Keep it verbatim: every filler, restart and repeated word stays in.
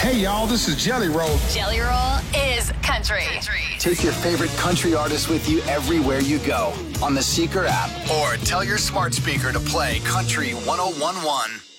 Hey, y'all, this is Jelly Roll. Jelly Roll is country. Take your favorite country artist with you everywhere you go on the Seeker app or tell your smart speaker to play Country one oh one one.